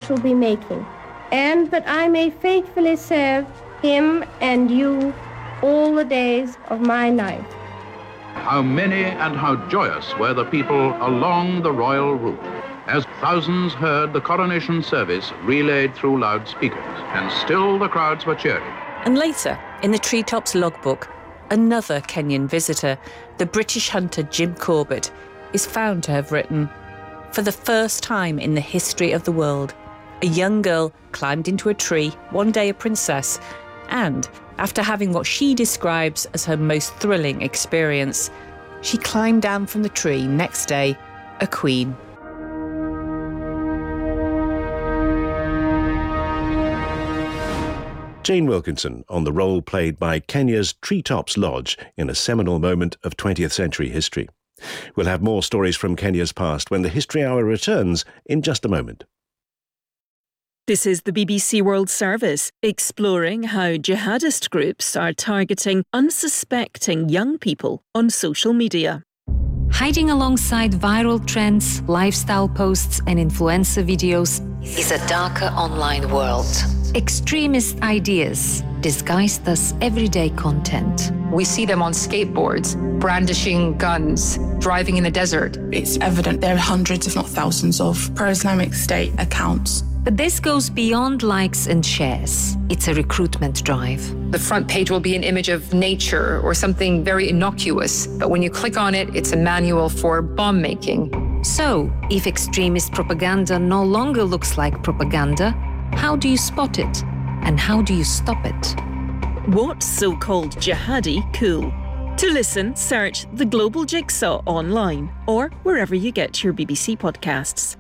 shall be making, and that I may faithfully serve him and you all the days of my life. How many and how joyous were the people along the royal route as thousands heard the coronation service relayed through loudspeakers, and still the crowds were cheering. And later, in the Treetops logbook, another Kenyan visitor, the British hunter Jim Corbett, is found to have written, "For the first time in the history of the world, a young girl climbed into a tree, one day a princess, and after having what she describes as her most thrilling experience, she climbed down from the tree next day, a queen." Jane Wilkinson on the role played by Kenya's Treetops Lodge in a seminal moment of 20th century history. We'll have more stories from Kenya's past when the History Hour returns in just a moment. This is the BBC World Service, exploring how jihadist groups are targeting unsuspecting young people on social media. Hiding alongside viral trends, lifestyle posts and influencer videos is a darker online world. Extremist ideas disguised as everyday content. We see them on skateboards, brandishing guns, driving in the desert. It's evident there are hundreds, if not thousands, of pro-Islamic State accounts. But this goes beyond likes and shares. It's a recruitment drive. The front page will be an image of nature or something very innocuous, but when you click on it, it's a manual for bomb making. So, if extremist propaganda no longer looks like propaganda, how do you spot it? And how do you stop it? What's so-called jihadi cool? To listen, search The Global Jigsaw online or wherever you get your BBC podcasts.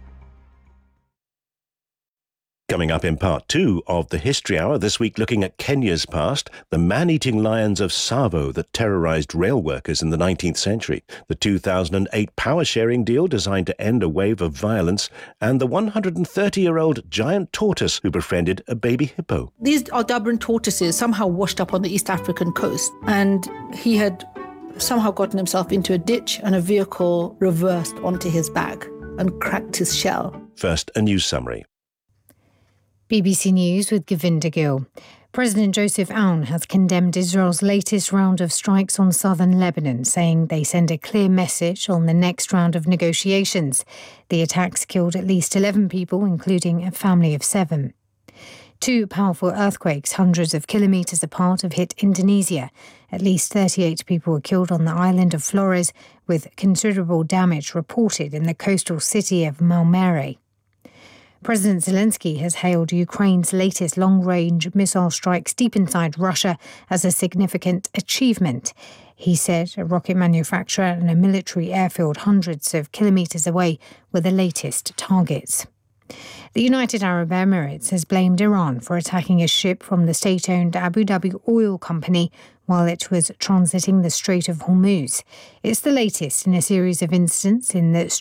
Coming up in part 2 of the History Hour, this week looking at Kenya's past, the man-eating lions of Tsavo that terrorised rail workers in the 19th century, the 2008 power-sharing deal designed to end a wave of violence, and the 130-year-old giant tortoise who befriended a baby hippo. These Aldabran tortoises somehow washed up on the East African coast, and he had somehow gotten himself into a ditch and a vehicle reversed onto his back and cracked his shell. First, a news summary. BBC News with Govinda Gill. President Joseph Aoun has condemned Israel's latest round of strikes on southern Lebanon, saying they send a clear message on the next round of negotiations. The attacks killed at least 11 people, including a family of 7. 2 powerful earthquakes hundreds of kilometres apart have hit Indonesia. At least 38 people were killed on the island of Flores, with considerable damage reported in the coastal city of Maumere. President Zelensky has hailed Ukraine's latest long-range missile strikes deep inside Russia as a significant achievement. He said a rocket manufacturer and a military airfield hundreds of kilometres away were the latest targets. The United Arab Emirates has blamed Iran for attacking a ship from the state-owned Abu Dhabi Oil Company while it was transiting the Strait of Hormuz. It's the latest in a series of incidents in the